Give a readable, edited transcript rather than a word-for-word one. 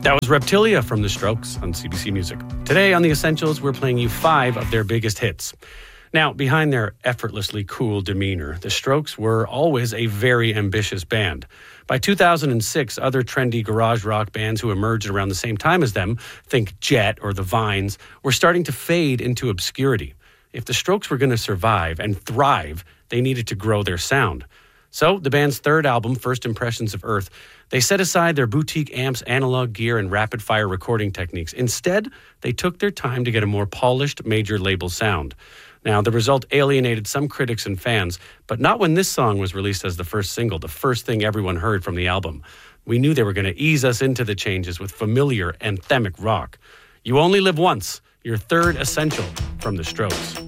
That was Reptilia from The Strokes on CBC Music. Today on The Essentials, we're playing you 5 of their biggest hits. Now, behind their effortlessly cool demeanor, The Strokes were always a very ambitious band. By 2006, other trendy garage rock bands who emerged around the same time as them, think Jet or The Vines, were starting to fade into obscurity. If The Strokes were going to survive and thrive, they needed to grow their sound. So, the band's third album, First Impressions of Earth, they set aside their boutique amps, analog gear, and rapid-fire recording techniques. Instead, they took their time to get a more polished major label sound. Now, the result alienated some critics and fans, but not when this song was released as the first single, the first thing everyone heard from the album. We knew they were going to ease us into the changes with familiar, anthemic rock. You Only Live Once, your third essential from The Strokes.